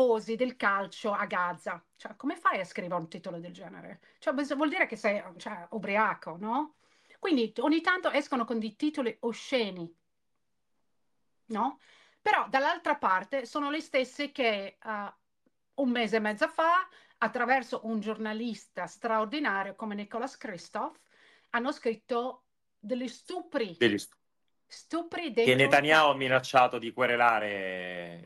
tifosi del calcio a Gaza. Cioè, come fai a scrivere un titolo del genere? Cioè, vuol dire che sei, cioè, ubriaco, no? Quindi ogni tanto escono con dei titoli osceni, no? Però dall'altra parte sono le stesse che un mese e mezzo fa, attraverso un giornalista straordinario come Nicholas Kristof, hanno scritto degli stupri, Degli stupri che dentro il Netanyahu ha campo. minacciato di querelare